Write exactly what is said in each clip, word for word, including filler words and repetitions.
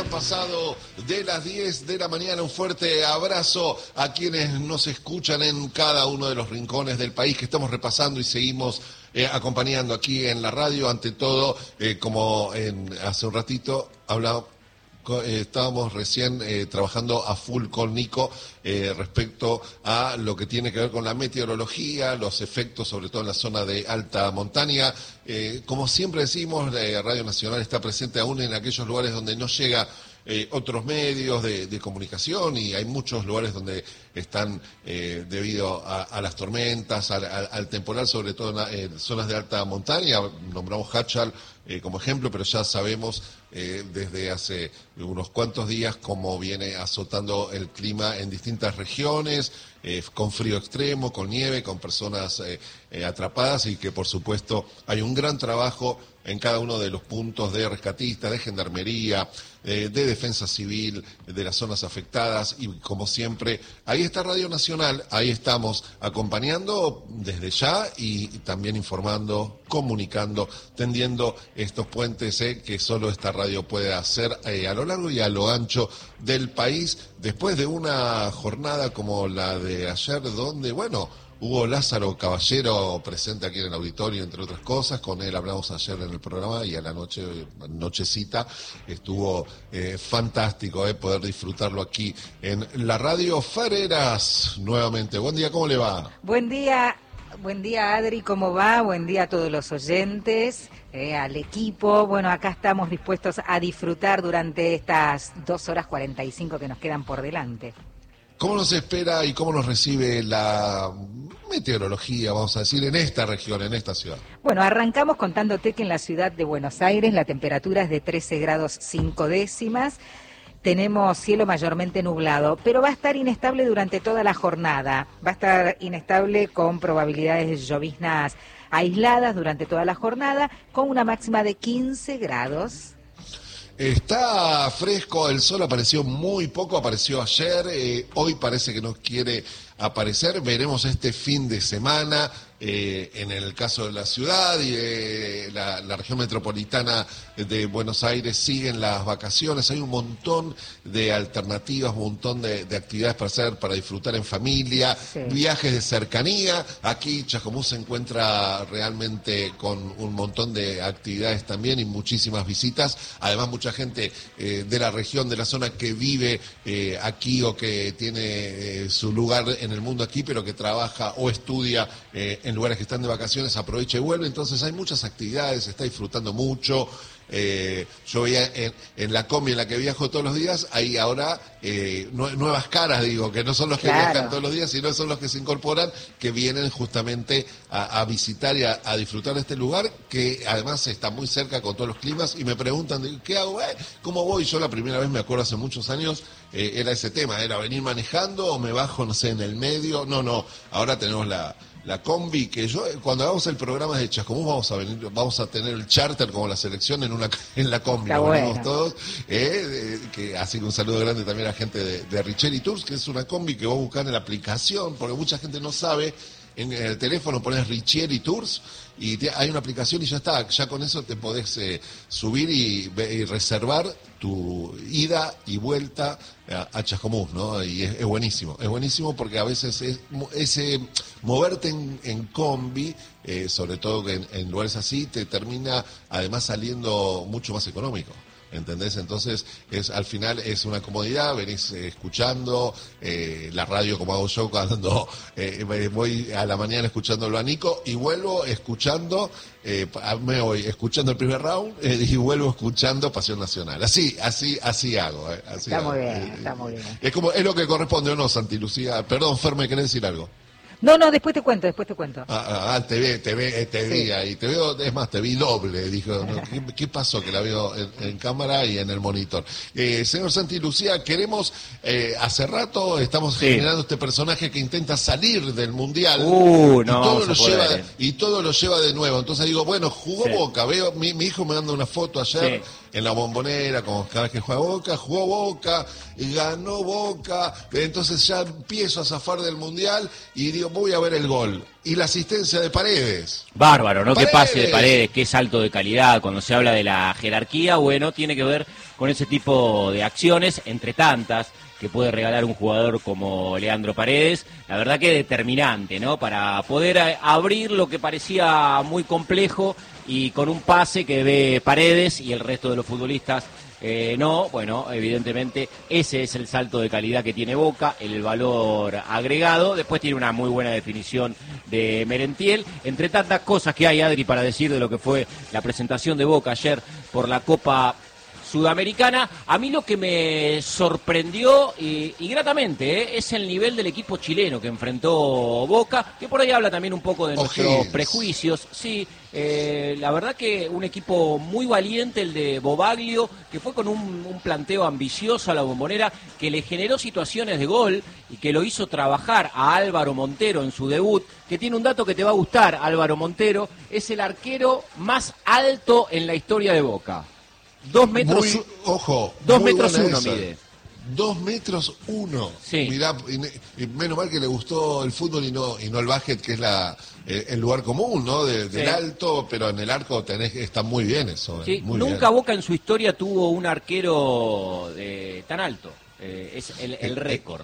han pasado de las diez de la mañana. Un fuerte abrazo a quienes nos escuchan en cada uno de los rincones del país que estamos repasando y seguimos eh, acompañando aquí en la radio. Ante todo, eh, como en, hace un ratito hablaba, eh, estábamos recién eh, trabajando a full con Nico eh, respecto a lo que tiene que ver con la meteorología, los efectos sobre todo en la zona de alta montaña. Eh, como siempre decimos, eh, Radio Nacional está presente aún en aquellos lugares donde no llega eh, otros medios de, de comunicación, y hay muchos lugares donde están eh, debido a, a las tormentas, al, al, al temporal, sobre todo en, en zonas de alta montaña. Nombramos Hachal eh, como ejemplo, pero ya sabemos eh, desde hace unos cuantos días cómo viene azotando el clima en distintas regiones, eh, con frío extremo, con nieve, con personas eh, eh, atrapadas, y que por supuesto hay un gran trabajo en cada uno de los puntos de rescatistas, de gendarmería, eh, de defensa civil, de las zonas afectadas, y como siempre, ahí está Radio Nacional, ahí estamos acompañando desde ya y también informando, comunicando, tendiendo estos puentes eh, que solo esta radio puede hacer eh, a lo largo y a lo ancho del país, después de una jornada como la de ayer, donde, bueno, hubo Lázaro Caballero presente aquí en el auditorio, entre otras cosas. Con él hablamos ayer en el programa, y a la noche, nochecita, estuvo eh, fantástico eh, poder disfrutarlo aquí en la radio. Fareras, nuevamente, buen día, ¿cómo le va? Buen día, buen día Adri, ¿cómo va? Buen día a todos los oyentes, eh, al equipo. Bueno, acá estamos dispuestos a disfrutar durante estas dos horas cuarenta y cinco que nos quedan por delante. ¿Cómo nos espera y cómo nos recibe la meteorología, vamos a decir, en esta región, en esta ciudad? Bueno, arrancamos contándote que en la ciudad de Buenos Aires la temperatura es de trece grados cinco décimas. Tenemos cielo mayormente nublado, pero va a estar inestable durante toda la jornada. Va a estar inestable con probabilidades de lloviznas aisladas durante toda la jornada, con una máxima de quince grados. Está fresco, el sol apareció muy poco, apareció ayer, eh, hoy parece que no quiere aparecer. Veremos este fin de semana, eh, en el caso de la ciudad y de la, la región metropolitana de Buenos Aires, siguen las vacaciones. Hay un montón de alternativas, un montón de, de actividades para hacer, para disfrutar en familia, sí. Viajes de cercanía. Aquí Chascomús se encuentra realmente con un montón de actividades también y muchísimas visitas. Además, mucha gente eh, de la región, de la zona, que vive eh, aquí o que tiene eh, su lugar en el mundo aquí, pero que trabaja o estudia eh, en lugares que están de vacaciones, aprovecha y vuelve. Entonces hay muchas actividades, se está disfrutando mucho. Eh, yo veía en, en la combi en la que viajo todos los días, hay ahora eh, nuevas caras, digo, que no son los que claro. viajan todos los días, sino son los que se incorporan, que vienen justamente a, a visitar y a, a disfrutar de este lugar, que además está muy cerca con todos los climas, y me preguntan, ¿qué hago? Eh? ¿Cómo voy? Yo la primera vez, me acuerdo hace muchos años, eh, era ese tema, era venir manejando o me bajo, no sé, en el medio. No, no, ahora tenemos la... La combi, que yo, cuando hagamos el programa de Chascomús, vamos a venir, vamos a tener el charter como la selección en una en la combi, lo venimos todos, eh, de, que, así que un saludo grande también a la gente de, de Richeri Tours, que es una combi que vos buscás en la aplicación, porque mucha gente no sabe. En el teléfono pones Richeri Tours y te, hay una aplicación y ya está, ya con eso te podés eh, subir y, y reservar tu ida y vuelta a, a Chascomús, ¿no? Y es, es buenísimo, es buenísimo porque a veces es, ese moverte en, en combi, eh, sobre todo en, en lugares así, te termina además saliendo mucho más económico. ¿Entendés? Entonces, es al final es una comodidad, venís eh, escuchando eh, la radio como hago yo cuando eh, voy a la mañana escuchándolo a Nico y vuelvo escuchando, eh, me voy escuchando el primer round eh, y vuelvo escuchando Pasión Nacional. Así, así, así hago. Eh, así está hago. muy bien, eh, está muy bien. Es como, es lo que corresponde, ¿o no, Santi Lucía? Perdón, Fer, ¿me querés decir algo? No, no, después te cuento, después te cuento. Ah, ah te ve, te ve, te vi sí. ahí, te veo, es más, te vi doble, dijo, ¿no? ¿Qué, ¿qué pasó? Que la veo en, en cámara y en el monitor. Eh, señor Santi Lucía, queremos, eh, hace rato estamos sí. generando este personaje que intenta salir del Mundial, uh, y, no, todo lo lleva, de, y todo lo lleva de nuevo. Entonces digo, bueno, jugó sí. Boca, veo, mi, mi hijo me manda una foto ayer, sí. en la Bombonera, como cada vez que juega Boca, jugó Boca, ganó Boca, entonces ya empiezo a zafar del Mundial y digo, voy a ver el gol. Y la asistencia de Paredes. Bárbaro, ¿no? Paredes. Qué pase de Paredes, qué salto de calidad. Cuando se habla de la jerarquía, bueno, tiene que ver con ese tipo de acciones, entre tantas, que puede regalar un jugador como Leandro Paredes. La verdad que determinante, ¿no? Para poder abrir lo que parecía muy complejo y con un pase que ve Paredes y el resto de los futbolistas Eh, no, bueno, evidentemente ese es el salto de calidad que tiene Boca, el valor agregado. Después tiene una muy buena definición de Merentiel. Entre tantas cosas que hay, Adri, para decir de lo que fue la presentación de Boca ayer por la Copa Sudamericana, a mí lo que me sorprendió y, y gratamente eh, es el nivel del equipo chileno que enfrentó Boca, que por ahí habla también un poco de nuestros O'Higgins. prejuicios. Sí, eh, la verdad que un equipo muy valiente, el de Bobaglio, que fue con un, un planteo ambicioso a la Bombonera, que le generó situaciones de gol y que lo hizo trabajar a Álvaro Montero en su debut, que tiene un dato que te va a gustar. Álvaro Montero es el arquero más alto en la historia de Boca. Dos metros, Muy, ojo, dos muy metros buena uno esa. mide. Dos metros uno. Sí. Mirá, y, y menos mal que le gustó el fútbol y no y no el básquet, que es la eh, el lugar común, ¿no? De, del Sí. alto, pero en el arco tenés, está muy bien eso. eh, Sí, muy nunca bien. Boca en su historia tuvo un arquero de, tan alto. Eh, es el, el récord.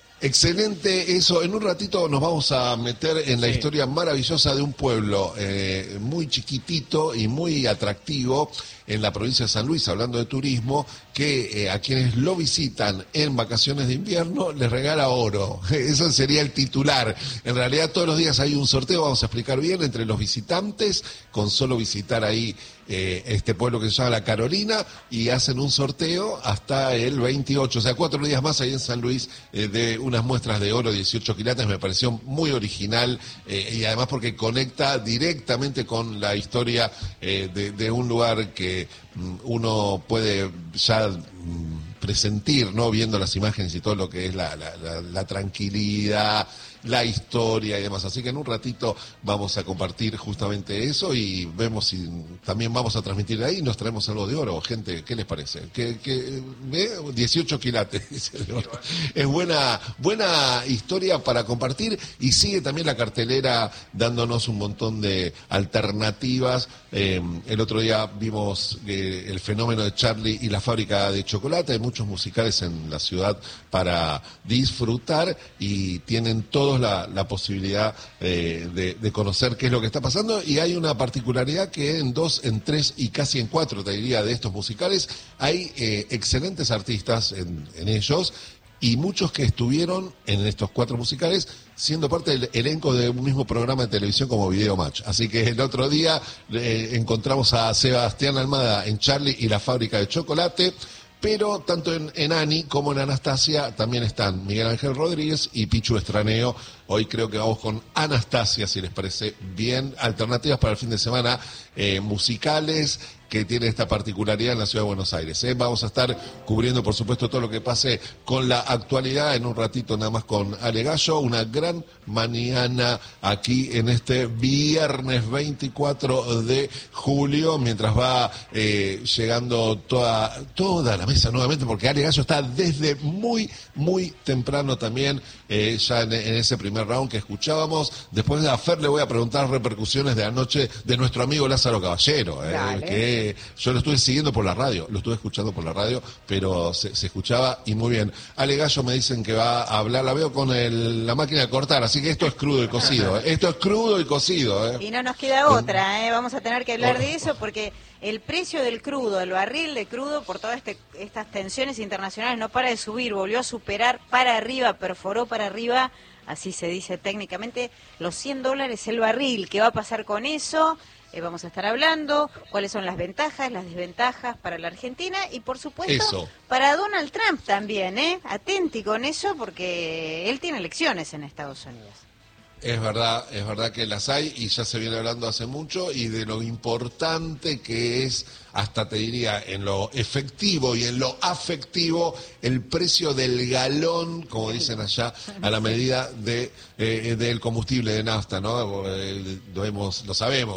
Excelente eso. En un ratito nos vamos a meter en la Sí. historia maravillosa de un pueblo eh, muy chiquitito y muy atractivo en la provincia de San Luis, hablando de turismo, que eh, a quienes lo visitan en vacaciones de invierno les regala oro. Eso sería el titular. En realidad todos los días hay un sorteo, vamos a explicar bien, entre los visitantes, con solo visitar ahí eh, este pueblo que se llama La Carolina, y hacen un sorteo hasta el veintiocho, o sea, cuatro días más ahí en San Luis, eh, de unas muestras de oro, dieciocho quilates. Me pareció muy original eh, y además porque conecta directamente con la historia eh, de, de un lugar que mm, uno puede ya mm, presentir, ¿no? Viendo las imágenes y todo lo que es la, la, la, la tranquilidad, la historia y demás. Así que en un ratito vamos a compartir justamente eso y vemos si también vamos a transmitir de ahí y nos traemos algo de oro. Gente, ¿qué les parece? ¿Qué, qué, ¿ve? dieciocho quilates, dice de oro. Es buena, buena historia para compartir y sigue también la cartelera dándonos un montón de alternativas. Eh, el otro día vimos eh, el fenómeno de Charlie y la fábrica de chocolate. Hay muchos musicales en la ciudad para disfrutar y tienen todos la, la posibilidad eh, de, de conocer qué es lo que está pasando, y hay una particularidad que en dos, en tres y casi en cuatro, te diría, de estos musicales hay eh, excelentes artistas en, en ellos, y muchos que estuvieron en estos cuatro musicales siendo parte del elenco de un mismo programa de televisión como Video Match. Así que el otro día eh, encontramos a Sebastián Almada en Charlie y la fábrica de chocolate, pero tanto en, en Ani como en Anastasia también están Miguel Ángel Rodríguez y Pichu Estraneo. Hoy creo que vamos con Anastasia, si les parece bien. Alternativas para el fin de semana eh, musicales que tiene esta particularidad en la ciudad de Buenos Aires. ¿eh? Vamos a estar cubriendo, por supuesto, todo lo que pase con la actualidad en un ratito nada más con Ale Gallo. Una gran mañana aquí en este viernes veinticuatro de julio, mientras va eh, llegando toda, toda la mesa nuevamente, porque Ale Gallo está desde muy, muy temprano también, eh, ya en, en ese primer round que escuchábamos. Después a Fer le voy a preguntar repercusiones de anoche de nuestro amigo Lázaro Caballero, eh, que yo lo estuve siguiendo por la radio, lo estuve escuchando por la radio, pero se, se escuchaba y muy bien. Ale Gallo me dicen que va a hablar, la veo con el, la máquina de cortar, así que esto es crudo y cocido, ¿eh? Esto es crudo y cocido. ¿eh? Y no nos queda otra, ¿eh? Vamos a tener que hablar de eso porque el precio del crudo, el barril de crudo, por todas este, estas tensiones internacionales, no para de subir, volvió a superar para arriba, perforó para arriba, así se dice técnicamente, los cien dólares el barril. ¿Qué va a pasar con eso? Eh, vamos a estar hablando cuáles son las ventajas, las desventajas para la Argentina y, por supuesto, eso. Para Donald Trump también, ¿eh? Atenti con eso porque él tiene elecciones en Estados Unidos. Es verdad, es verdad que las hay y ya se viene hablando hace mucho, y de lo importante que es, hasta te diría, en lo efectivo y en lo afectivo, el precio del galón, como dicen allá, a la medida de eh, del combustible de nafta, ¿no? Eh, lo, hemos, lo sabemos.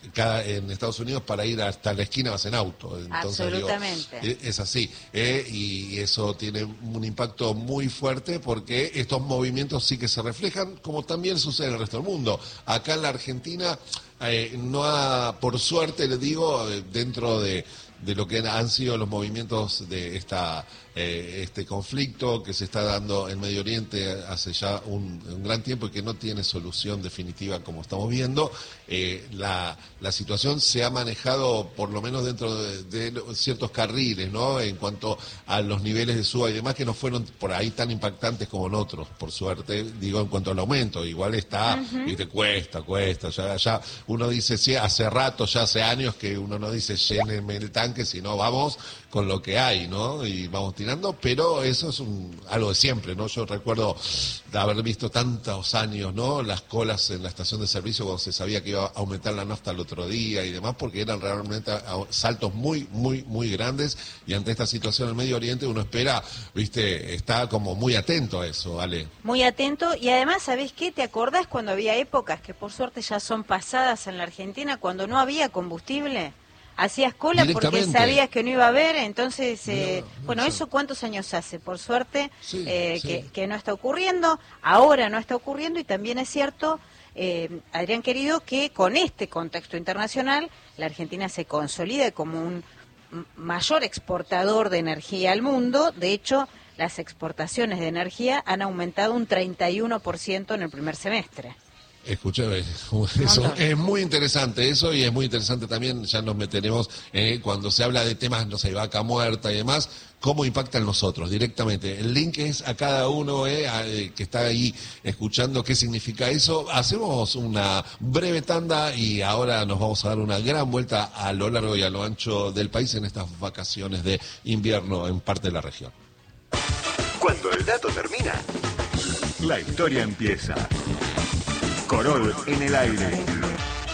cada, en Estados Unidos para ir hasta la esquina vas en auto. Entonces, absolutamente. Digo, es así. Eh, y eso tiene un impacto muy fuerte porque estos movimientos sí que se reflejan, como también sucede en el resto del mundo. Acá en la Argentina, eh, no ha, por suerte, le digo, dentro de, de lo que han sido los movimientos de esta eh, este conflicto que se está dando en Medio Oriente hace ya un, un gran tiempo y que no tiene solución definitiva, como estamos viendo, eh, la, la situación se ha manejado por lo menos dentro de, de ciertos carriles, ¿no? En cuanto a los niveles de suba y demás, que no fueron por ahí tan impactantes como en otros, por suerte, digo, en cuanto al aumento. Igual está, uh-huh. y te cuesta, cuesta, ya, ya uno dice, sí, hace rato, ya hace años que uno no dice llénenme el tanque, sino vamos con lo que hay, ¿no? Y vamos tirando, pero eso es un, algo de siempre, ¿no? Yo recuerdo de haber visto tantos años, ¿no? Las colas en la estación de servicio cuando se sabía que iba a aumentar la nafta el otro día y demás, porque eran realmente saltos muy, muy, muy grandes, y ante esta situación en el Medio Oriente uno espera, viste, está como muy atento a eso, Ale. Muy atento, y además, ¿sabés qué? ¿Te acordás cuando había épocas, que por suerte ya son pasadas en la Argentina, cuando no había combustible? Hacías cola porque sabías que no iba a haber, entonces, eh, no, no bueno, sé. ¿Eso cuántos años hace? Por suerte, sí, eh, sí. Que, que no está ocurriendo, ahora no está ocurriendo, y también es cierto, eh, Adrián querido, que con este contexto internacional, la Argentina se consolida como un mayor exportador de energía al mundo. De hecho, las exportaciones de energía han aumentado un treinta y uno por ciento en el primer semestre. Escúchame, eso es muy interesante eso, y es muy interesante también, ya nos meteremos eh, cuando se habla de temas, no sé, vaca muerta y demás, cómo impactan nosotros directamente. El link es a cada uno eh, a, eh, que está ahí escuchando qué significa eso. Hacemos una breve tanda y ahora nos vamos a dar una gran vuelta a lo largo y a lo ancho del país en estas vacaciones de invierno en parte de la región. Cuando el dato termina, la historia empieza. Corol en el aire.